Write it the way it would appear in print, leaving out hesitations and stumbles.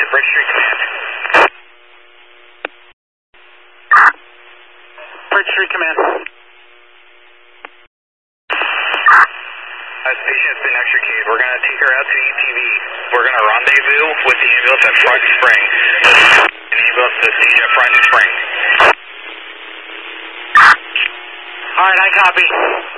Bridge Street Command. Bridge Street Command. Patient has been extricated. We're going to take her out to ETV. We're going to rendezvous with the ambulance at Front Spring. The ambulance to stage at Front Spring. Alright, I copy.